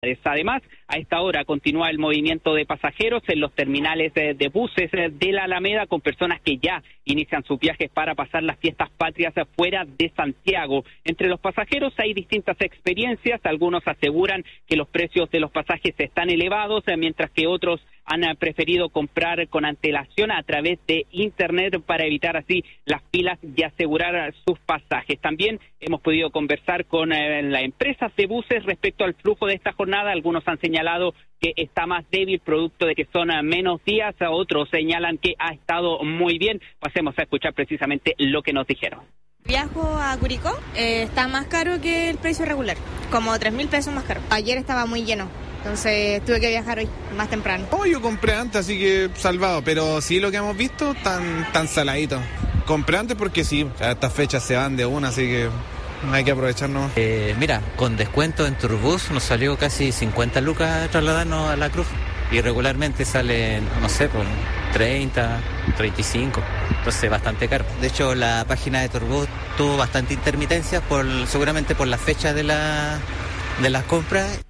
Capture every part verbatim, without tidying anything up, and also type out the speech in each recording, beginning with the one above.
autoridades. Además, a esta hora continúa el movimiento de pasajeros en los terminales de, de buses de la Alameda, con personas que ya inician sus viajes para pasar las fiestas patrias fuera de Santiago. Entre los pasajeros hay distintas experiencias. Algunos aseguran que los precios de los pasajes están elevados, mientras que otros han preferido comprar con antelación a través de Internet para evitar así las filas y asegurar sus pasajes. También hemos podido conversar con eh, las empresas de buses respecto al flujo de esta jornada. Algunos han señalado que está más débil producto de que son menos días, otros señalan que ha estado muy bien. Pasemos a escuchar precisamente lo que nos dijeron. Viajo a Curicó, eh, está más caro que el precio regular, como tres mil pesos más caro. Ayer estaba muy lleno, entonces tuve que viajar hoy, más temprano. Oh, yo compré antes, así que salvado, pero sí lo que hemos visto, tan, tan saladito. Compré antes porque sí, a estas fechas se van de una, así que hay que aprovecharnos. Eh, mira, con descuento en Turbus nos salió casi cincuenta lucas trasladarnos a la Cruz. Y regularmente salen, no sé, por treinta, treinta y cinco, entonces bastante caro. De hecho, la página de Turbus tuvo bastante intermitencia, por, seguramente por la fecha de, la, de las compras.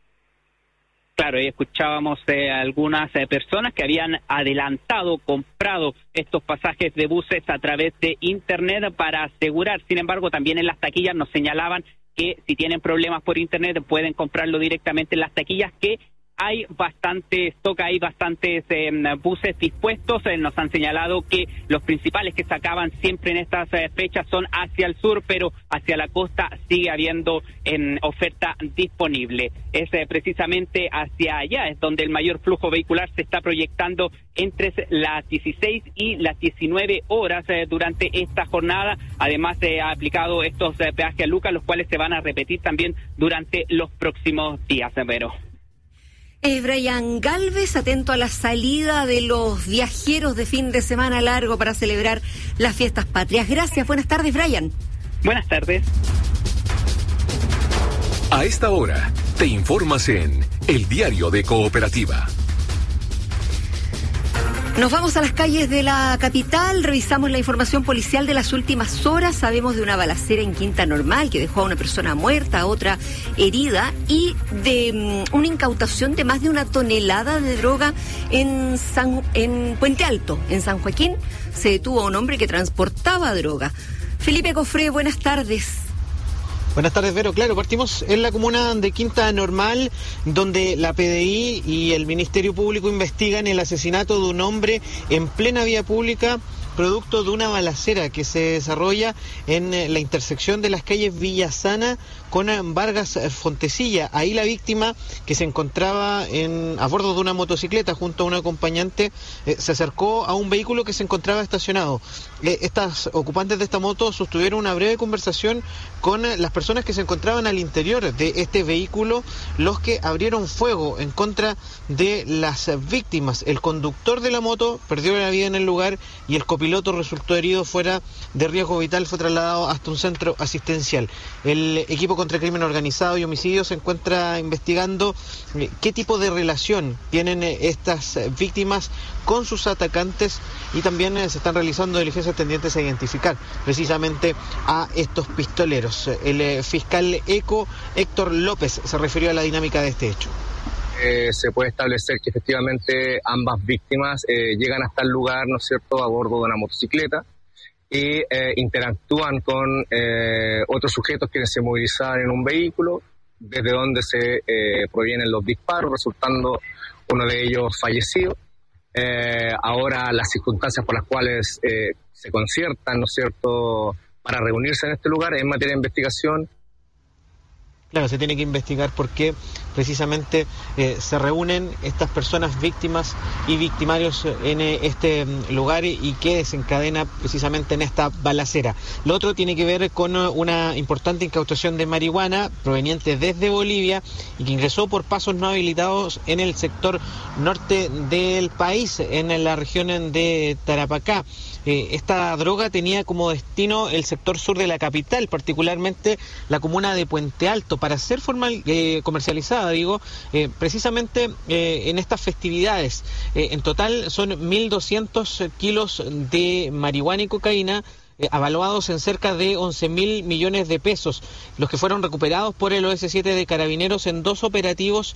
Claro, y escuchábamos eh, algunas eh, personas que habían adelantado, comprado estos pasajes de buses a través de Internet para asegurar. Sin embargo, también en las taquillas nos señalaban que si tienen problemas por Internet pueden comprarlo directamente en las taquillas, que hay bastante stock, hay bastantes eh, buses dispuestos. Eh, nos han señalado que los principales que sacaban siempre en estas eh, fechas son hacia el sur, pero hacia la costa sigue habiendo eh, oferta disponible. Es eh, precisamente hacia allá es donde el mayor flujo vehicular se está proyectando entre las dieciséis y las diecinueve horas eh, durante esta jornada. Además, se eh, ha aplicado estos eh, peajes a Lucas, los cuales se van a repetir también durante los próximos días, Vero. Eh, Brian Galvez, atento a la salida de los viajeros de fin de semana largo para celebrar las fiestas patrias. Gracias, buenas tardes, Brian. Buenas tardes. A esta hora, te informas en El Diario de Cooperativa. Nos vamos a las calles de la capital, revisamos la información policial de las últimas horas. Sabemos de una balacera en Quinta Normal que dejó a una persona muerta, a otra herida, y de um, una incautación de más de una tonelada de droga en, San, en Puente Alto, en San Joaquín. Se detuvo a un hombre que transportaba droga. Felipe Cofré, buenas tardes. Buenas tardes, Vero. Claro, partimos en la comuna de Quinta Normal, donde la P D I y el Ministerio Público investigan el asesinato de un hombre en plena vía pública, producto de una balacera que se desarrolla en la intersección de las calles Villasana con Vargas Fontecilla. Ahí la víctima, que se encontraba en, a bordo de una motocicleta junto a un acompañante, eh, se acercó a un vehículo que se encontraba estacionado. Eh, estas ocupantes de esta moto sostuvieron una breve conversación con las personas que se encontraban al interior de este vehículo, los que abrieron fuego en contra de las víctimas. El conductor de la moto perdió la vida en el lugar y el copiloto resultó herido fuera de riesgo vital, fue trasladado hasta un centro asistencial. El equipo contra el crimen organizado y homicidio se encuentra investigando qué tipo de relación tienen estas víctimas con sus atacantes, y también se están realizando diligencias tendientes a identificar precisamente a estos pistoleros. El fiscal ECO, Héctor López, se refirió a la dinámica de este hecho. Eh, se puede establecer que efectivamente ambas víctimas eh, llegan hasta el lugar, ¿no es cierto?, a bordo de una motocicleta y eh, interactúan con eh, otros sujetos que se movilizaban en un vehículo, desde donde se eh, provienen los disparos, resultando uno de ellos fallecido. Eh, ahora las circunstancias por las cuales eh, se conciertan, ¿no es cierto?, para reunirse en este lugar en materia de investigación. Claro, se tiene que investigar por qué precisamente eh, se reúnen estas personas víctimas y victimarios en eh, este lugar, y, y qué desencadena precisamente en esta balacera. Lo otro tiene que ver con una importante incautación de marihuana proveniente desde Bolivia y que ingresó por pasos no habilitados en el sector norte del país, en la región de Tarapacá. Eh, esta droga tenía como destino el sector sur de la capital, particularmente la comuna de Puente Alto, para ser formal, eh, comercializada, digo, eh, precisamente eh, en estas festividades. Eh, en total son mil doscientos kilos de marihuana y cocaína, Eh, avaluados en cerca de once mil millones de pesos, los que fueron recuperados por el O S siete de Carabineros en dos operativos